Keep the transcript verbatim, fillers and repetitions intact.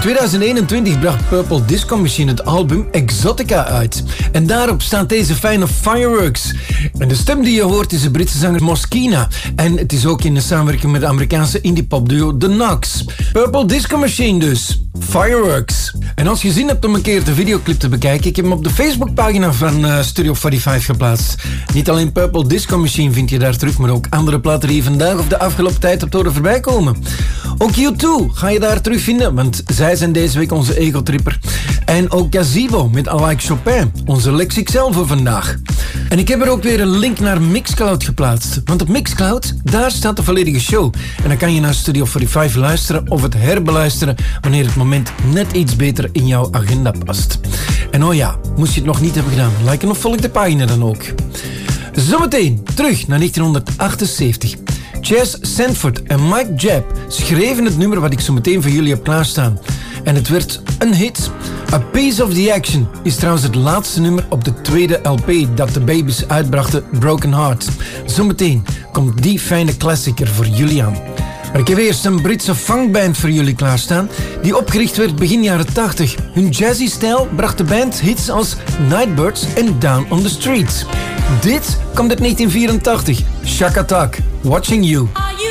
twintig eenentwintig bracht Purple Disco Machine het album Exotica uit. En daarop staat deze fijne Fireworks. En de stem die je hoort is de Britse zanger Moschina. En het is ook in de samenwerking met de Amerikaanse indie-pop duo The Knocks. Purple Disco Machine dus. Fireworks. En als je zin hebt om een keer de videoclip te bekijken, ik heb hem op de Facebookpagina van uh, Studio vijfenveertig geplaatst. Niet alleen Purple Disco Machine vind je daar terug, maar ook andere platen die je vandaag of de afgelopen tijd hebt horen voorbij komen. Ook U twee ga je daar terugvinden, want zij zijn deze week onze ego-tripper. En ook Gazebo met I Like Chopin, onze Lex X L voor vandaag. En ik heb er ook weer een link naar Mixcloud geplaatst. Want op Mixcloud, daar staat de volledige show. En dan kan je naar Studio vijfenveertig luisteren of het herbeluisteren wanneer het moment net iets beter in jouw agenda past. En oh ja, moest je het nog niet hebben gedaan, like of volg de pagina dan ook. Zometeen terug naar negentien achtenzeventig. Chas Sanford en Mike Jebb schreven het nummer wat ik zo meteen voor jullie heb klaarstaan. En het werd een hit. A Piece of the Action is trouwens het laatste nummer op de tweede L P dat de Babies uitbrachten, Broken Heart. Zometeen komt die fijne klassieker voor jullie aan. Maar ik heb eerst een Britse funkband voor jullie klaarstaan, die opgericht werd begin jaren tachtig. Hun jazzy stijl bracht de band hits als Nightbirds en Down on the Street. Dit komt uit negentien vierentachtig. Shaka Tak, Watching You.